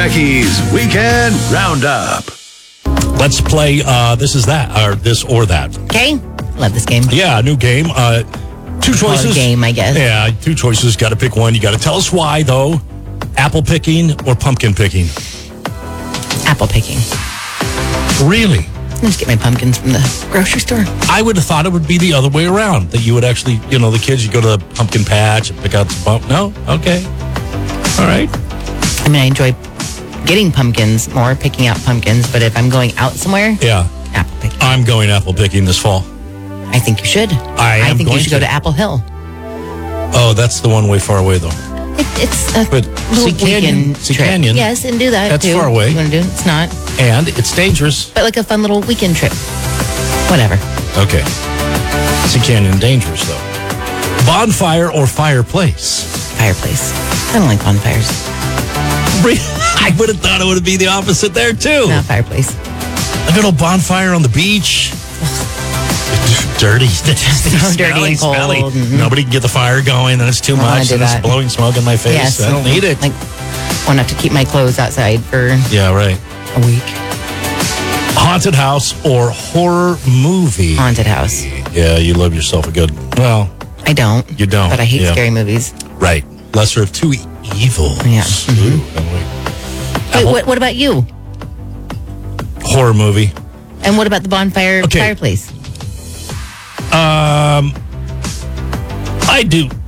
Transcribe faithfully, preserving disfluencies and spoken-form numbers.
Becky's Weekend Roundup. Let's play uh, This Is That, or This or That. Okay. Love this game. Yeah, a new game. Uh, two Call it choices. a game, I guess. Yeah, two choices. Got to pick one. You got to tell us why, though. Apple picking or pumpkin picking? Apple picking. Really? I just get my pumpkins from the grocery store. I would have thought it would be the other way around. That you would actually, you know, the kids, you go to the pumpkin patch and pick out some pump. No? Okay. All right. I mean, I enjoy getting pumpkins more, picking out pumpkins, but if I'm going out somewhere, Yeah. apple picking. I'm going apple picking this fall. I think you should. I am think going you should to. go to Apple Hill. Oh, that's the one way far away, though. It, it's a But little Sea Canyon- weekend Sea trip. Canyon, Yes, and do that that's too. far away. You want to do it? It's not. And it's dangerous. But like a fun little weekend trip. Whatever. Okay. Sea Canyon, dangerous, though. Bonfire or fireplace? Fireplace. I don't like bonfires. I would have thought it would be the opposite there, too. Not fireplace. A good old bonfire on the beach. Dirty. So dirty and cold. Smelly. Mhm. Nobody can get the fire going, and it's too I don't wanna much, do and it's that. blowing smoke in my face. Yes. I don't need it. Like, won't have to keep my clothes outside for Yeah, right. a week. Haunted house or horror movie? Haunted house. Yeah, you love yourself a good. Well, I don't. You don't, But I hate yeah. scary movies. right. Lesser of two evils. Yeah. Ooh, anyway. Wait, Apple- what, what about you? Horror movie. And what about the bonfire Okay. fireplace? Um, I do.